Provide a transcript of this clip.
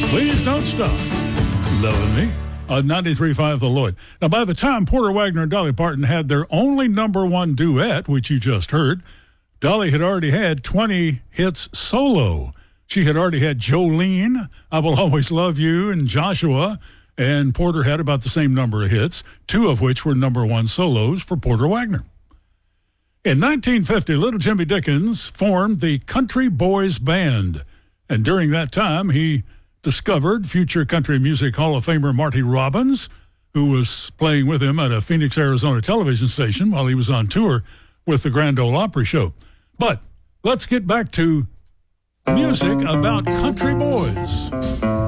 Please Don't Stop Loving Me on 93.5 The Lloyd. Now, by the time Porter Wagoner and Dolly Parton had their only number one duet, which you just heard, Dolly had already had 20 hits solo. She had already had Jolene, I Will Always Love You, and Joshua, and Porter had about the same number of hits, two of which were number one solos for Porter Wagoner. In 1950, Little Jimmy Dickens formed the Country Boys Band, and during that time, he discovered future country music Hall of Famer Marty Robbins, who was playing with him at a Phoenix, Arizona television station while he was on tour with the Grand Ole Opry show. But let's get back to music about country boys.